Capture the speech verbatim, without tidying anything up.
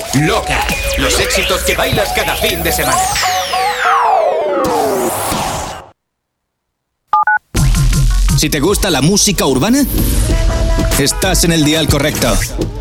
Loca. Los éxitos que bailas cada fin de semana. Si te gusta la música urbana, estás en el dial correcto.